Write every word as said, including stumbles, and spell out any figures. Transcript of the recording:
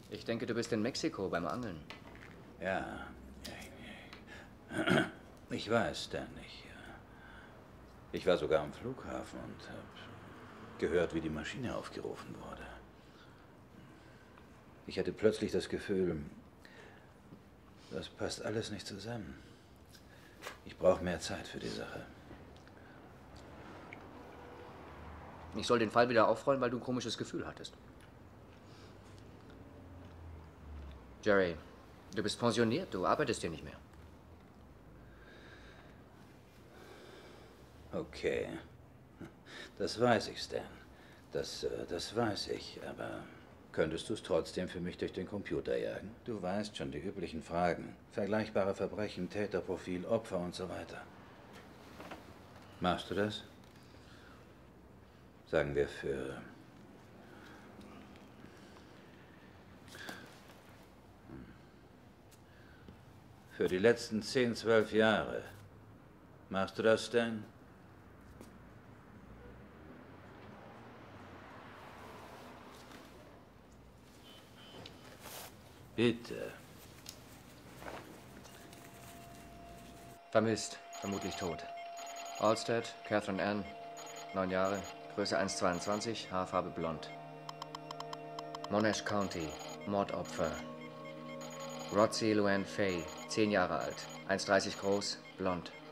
Ich denke, du bist in Mexiko beim Angeln. Ja. Ich weiß, Stan. Ich, ich war sogar am Flughafen und habe gehört, wie die Maschine aufgerufen wurde. Ich hatte plötzlich das Gefühl, das passt alles nicht zusammen. Ich brauche mehr Zeit für die Sache. Ich soll den Fall wieder aufrollen, weil du ein komisches Gefühl hattest. Jerry, du bist pensioniert, du arbeitest hier nicht mehr. Okay. Das weiß ich, Stan. Das, das weiß ich, aber könntest du es trotzdem für mich durch den Computer jagen? Du weißt schon die üblichen Fragen. Vergleichbare Verbrechen, Täterprofil, Opfer und so weiter. Machst du das? Sagen wir für... Für die letzten zehn, zwölf Jahre. Machst du das, Stan? Bitte. Vermisst, vermutlich tot. Alstead, Catherine Ann, neun Jahre, Größe eins Komma zweiundzwanzig, Haarfarbe blond. Monash County, Mordopfer. Rodzie Luann Fay, zehn Jahre alt, eins Komma dreißig groß, blond.